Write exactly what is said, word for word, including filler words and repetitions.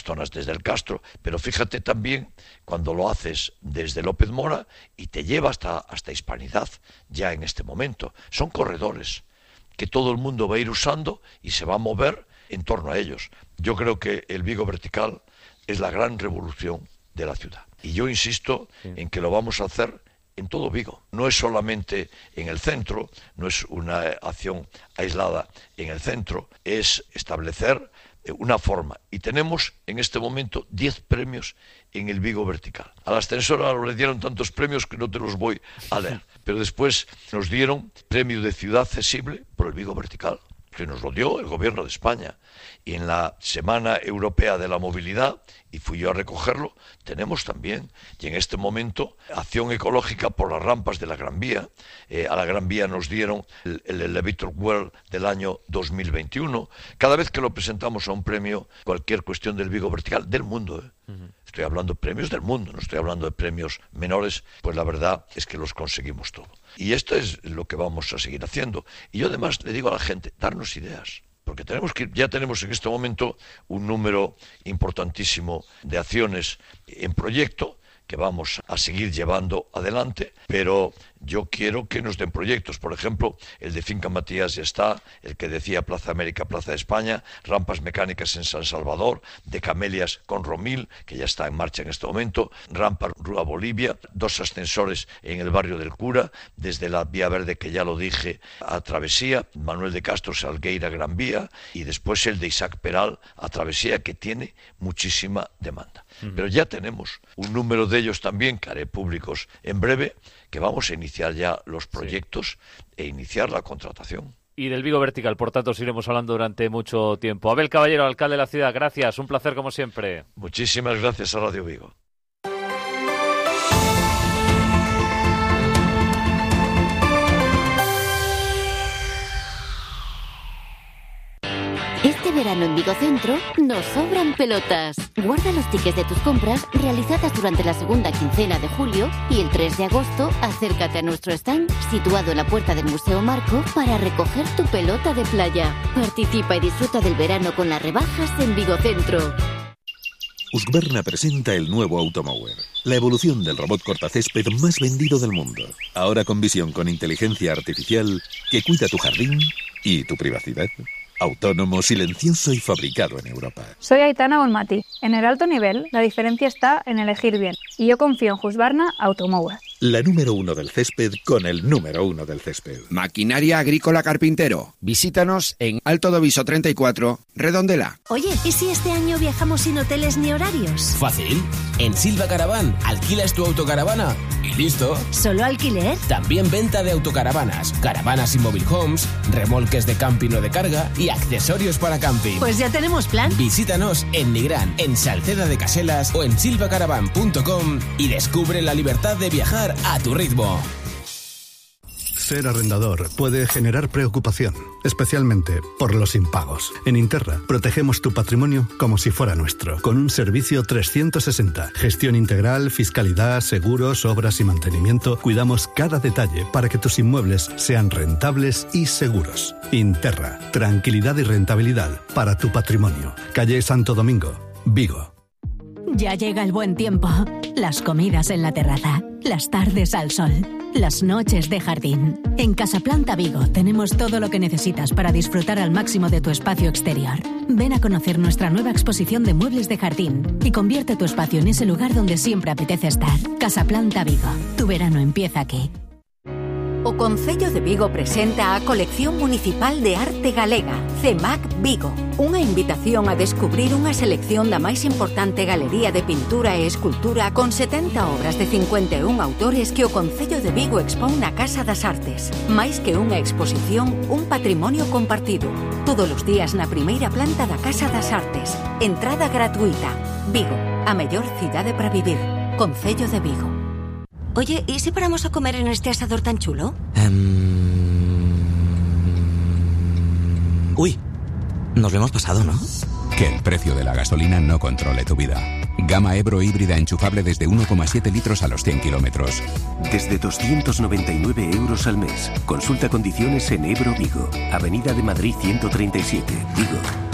zonas desde el Castro, pero fíjate también cuando lo haces desde López Mora y te lleva hasta, hasta Hispanidad, ya en este momento. Son corredores que todo el mundo va a ir usando y se va a mover en torno a ellos. Yo creo que el Vigo Vertical es la gran revolución de la ciudad. Y yo insisto sí. en que lo vamos a hacer en todo Vigo. No es solamente en el centro, no es una acción aislada en el centro, es establecer una forma. Y tenemos en este momento diez premios en el Vigo Vertical. A la ascensora le dieron tantos premios que no te los voy a leer. Pero después nos dieron premio de ciudad accesible por el Vigo Vertical, que nos lo dio el gobierno de España. Y en la Semana Europea de la Movilidad, y fui yo a recogerlo, tenemos también, y en este momento, acción ecológica por las rampas de la Gran Vía. Eh, a la Gran Vía nos dieron el, el Elevator World del año dos mil veintiuno. Cada vez que lo presentamos a un premio, cualquier cuestión del Vigo Vertical, del mundo, ¿eh? Uh-huh. Estoy hablando de premios del mundo, no estoy hablando de premios menores, pues la verdad es que los conseguimos todo. Y esto es lo que vamos a seguir haciendo. Y yo además le digo a la gente, darnos ideas. Porque tenemos que, ya tenemos en este momento un número importantísimo de acciones en proyecto que vamos a seguir llevando adelante, pero yo quiero que nos den proyectos. Por ejemplo, el de Finca Matías ya está, el que decía Plaza América, Plaza de España, rampas mecánicas en San Salvador, de Camelias con Romil, que ya está en marcha en este momento, rampa Rúa Bolivia, dos ascensores en el barrio del Cura, desde la Vía Verde, que ya lo dije, a Travesía, Manuel de Castro, Salgueira, Gran Vía, y después el de Isaac Peral a Travesía, que tiene muchísima demanda. Uh-huh. Pero ya tenemos un número de ellos también, que haré públicos en breve, que vamos a iniciar ya los proyectos sí. e iniciar la contratación. Y del Vigo Vertical, por tanto, iremos hablando durante mucho tiempo. Abel Caballero, alcalde de la ciudad, gracias, un placer como siempre. Muchísimas gracias a Radio Vigo. Este verano en Vigo Centro nos sobran pelotas. Guarda los tickets de tus compras realizadas durante la segunda quincena de julio y el tres de agosto acércate a nuestro stand situado en la puerta del Museo Marco para recoger tu pelota de playa. Participa y disfruta del verano con las rebajas en Vigo Centro. Husqvarna presenta el nuevo Automower, la evolución del robot cortacésped más vendido del mundo. Ahora con visión con inteligencia artificial que cuida tu jardín y tu privacidad. Autónomo, silencioso y fabricado en Europa. Soy Aitana Bonmati. En el alto nivel, la diferencia está en elegir bien. Y yo confío en Husqvarna Automower. La número uno del césped con el número uno del césped. Maquinaria Agrícola Carpintero. Visítanos en Alto do Viso treinta y cuatro, Redondela. Oye, ¿y si este año viajamos sin hoteles ni horarios? Fácil. En Silva Caravan alquilas tu autocaravana y listo. ¿Solo alquiler? También venta de autocaravanas, caravanas y mobile homes, remolques de camping o de carga y accesorios para camping. Pues ya tenemos plan. Visítanos en Nigrán, en Salceda de Caselas o en silvacaravan punto com y descubre la libertad de viajar a tu ritmo. Ser arrendador puede generar preocupación, especialmente por los impagos. En Interra protegemos tu patrimonio como si fuera nuestro, con un servicio trescientos sesenta. Gestión integral, fiscalidad, seguros, obras y mantenimiento. Cuidamos cada detalle para que tus inmuebles sean rentables y seguros. Interra, tranquilidad y rentabilidad para tu patrimonio. Calle Santo Domingo, Vigo. Ya llega el buen tiempo. Las comidas en la terraza, las tardes al sol, las noches de jardín. En Casaplanta Vigo tenemos todo lo que necesitas para disfrutar al máximo de tu espacio exterior. Ven a conocer nuestra nueva exposición de muebles de jardín y convierte tu espacio en ese lugar donde siempre apetece estar. Casaplanta Vigo. Tu verano empieza aquí. O Concello de Vigo presenta a Colección Municipal de Arte Galega, CEMAC Vigo. Unha invitación a descubrir unha selección da máis importante galería de pintura e escultura con setenta obras de cincuenta e un autores que o Concello de Vigo expón na Casa das Artes. Máis que unha exposición, un patrimonio compartido. Todos os días na primeira planta da Casa das Artes. Entrada gratuita. Vigo, a mellor cidade para vivir. Concello de Vigo. Oye, ¿y si paramos a comer en este asador tan chulo? Um... Uy, nos lo hemos pasado, ¿no? Que el precio de la gasolina no controle tu vida. Gama Ebro híbrida enchufable desde uno coma siete litros a los cien kilómetros. Desde doscientos noventa y nueve euros al mes. Consulta condiciones en Ebro Vigo. Avenida de Madrid ciento treinta y siete, Vigo.